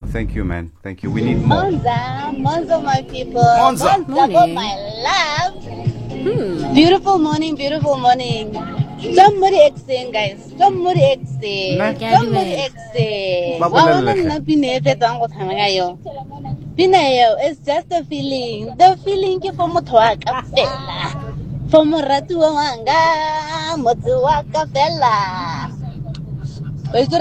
Thank you, man. Thank you. We need more. Monza, my people. Monza. Monza, my love. Beautiful morning, beautiful morning. Somebody exing, guys. Somebody exing. Somebody exing. It's just a feeling. The feeling ke for motho wa ka fela. For moratu wa wanga, motho wa ka fela. It's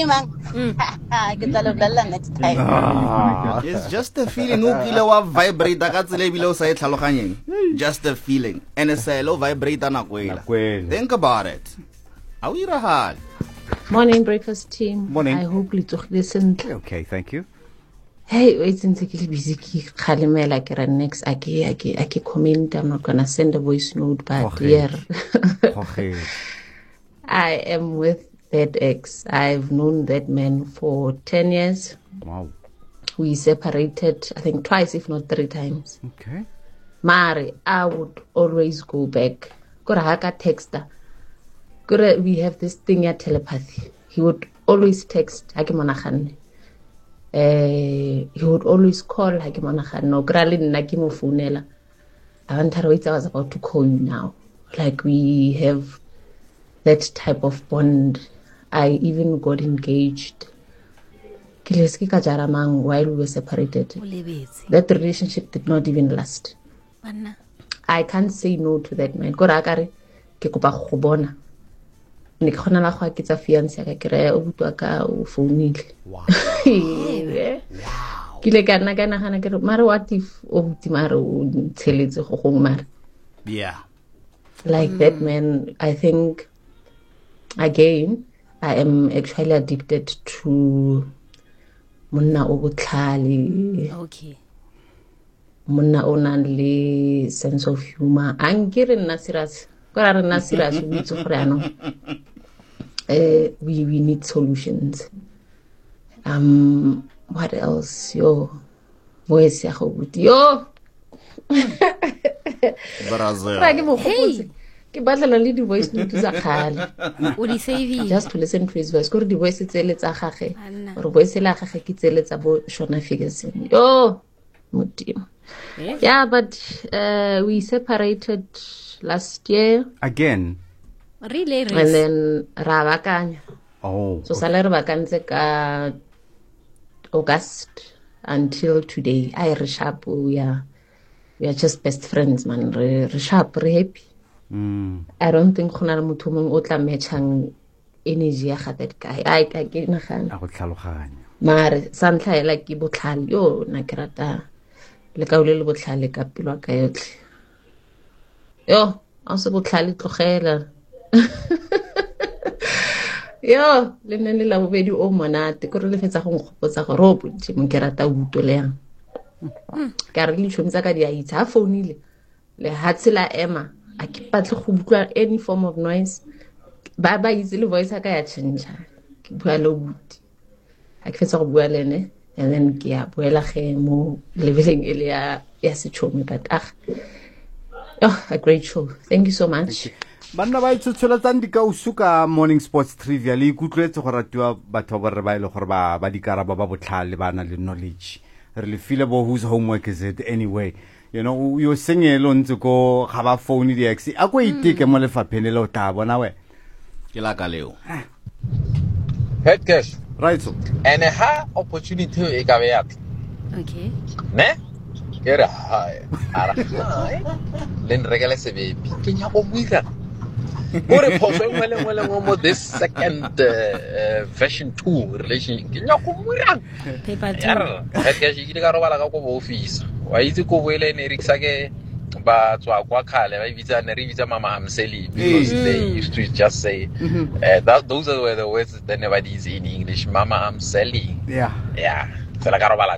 just a feeling. Ukile wa vibrate ka tsele bile o sa e tlhaloganyeng. Just a feeling. And a selo vibrate na kwela. Think about it. Awirahal. Morning, breakfast team. Morning. I hope you listen. Okay, thank you. Hey, wait until you busy. Kalimela kera next. Aki comment. I'm not gonna send a voice note, but yeah. Okay. I am with that ex. I've known that man for 10 years. Wow. We separated, I think, twice, if not 3 times. Okay. Mari, I would always go back. Kora haka texter. Kora, we have this thing at telepathy. He would always text. He would always call. No, I was about to call you now. Like, we have that type of bond. I even got engaged while we were separated. That relationship did not even last. I can't say no to that man. Wow. What if yeah. Like that man, I think, again, I am actually addicted to Munna Ogutlali. Okay. Munna only sense of humor. Angirin Nasiras. We need solutions. What else? Yo. Voice yo. Brazil. Just to listen to his voice. Go the voice it's or voice Shona Ferguson. Yo, yeah, but we separated last year again. Really? And then Ravakanya. Oh. So salary vacancy August until today. I resharp. We are just best friends, man. Resharp, happy. I don't think khona motho mong o tla matchang energy ya that guy. I ke nagana a go tlhaloganya mare santla ela ke botlhale yo na ke rata le ka le botlhale ka pelo ka yotlhe yo a se botlhale tlogela yo le nne le la bobedi o monate go re le fetsa go ngopotsa gore o botse mo ke rata uto le yang ka re le tshomtsa ka dia itsa phone le hatsela ema I keep any form of noise. Baba easily voice I can change. And then Gia Buela more living Elia. Yes, it showed me, but a great show. Thank you so much. Banna ba itsotshola tsandika usuka morning sports trivia le ikutlwetse go ratiwa batho ba re ba ile gore ba dikaraba ba botlhale bana le knowledge re le feel about whose homework is it anyway. You know, you sing alone to go have a phone the ex. I go take a mole for penelo tab on our Kilakaleo. Head cash. Right, so. And a high opportunity to Gaviat. Okay. Ne? Get a high. Then regular baby. Can you go with that? What a possible this second version 2 relation. Can you go with that? Paper 2. Head cash, you got a go office. Why is it go well and Eric Sage? But to Aquacale, I visit Mama Amseli because they used to just say those are the words that nobody is in English. Mama Amseli. Yeah. Yeah. So like I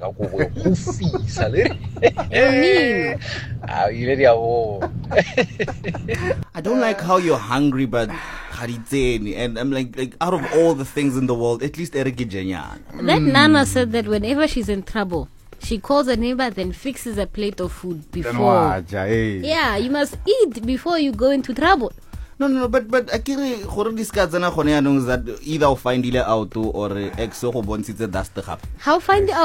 don't like how you're hungry, but and I'm like out of all the things in the world, at least Eric Genya. That Nana said that whenever she's in trouble, she calls a neighbor, then fixes a plate of food before. Yeah, you must eat before you go into trouble. No, but akere gore discuss tsena gone ya nong that either o find ile out or exo go bontshitse dust gap. How find out?